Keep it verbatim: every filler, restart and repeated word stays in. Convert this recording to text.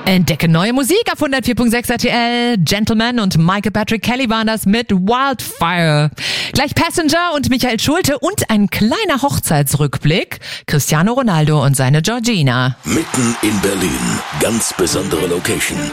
Entdecke neue Musik auf hundertvier Komma sechs R T L. Gentleman und Michael Patrick Kelly waren das mit Wildfire. Gleich Passenger und Michael Schulte und ein kleiner Hochzeitsrückblick. Cristiano Ronaldo und seine Georgina. Mitten in Berlin. Ganz besondere Location.